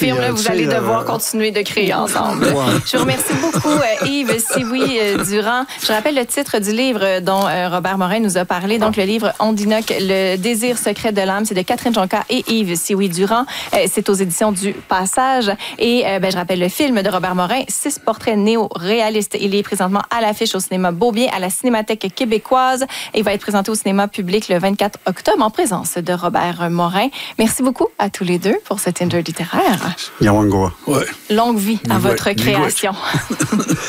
confirme, là, vous allez devoir continuer de créer ensemble. Ouais. Je vous remercie beaucoup, Yves Sioui Durand. Je rappelle le titre du livre dont Robert Morin nous a parlé. Donc, le livre Ondinoc, Le désir secret de l'âme. C'est de Catherine Jonca et Yves Sioui Durand. C'est aux éditions du Passage. Et je rappelle le film de Robert Morin, 6 portraits néo-réalistes. Il est présentement à l'affiche au cinéma Beaubien, à la Cinémathèque québécoise. Et il va être présenté au cinéma public le 24 octobre en présence de Robert Morin. Merci beaucoup à tous les deux pour cette interview littéraire. Yawangoa. Ouais. Longue vie à votre création.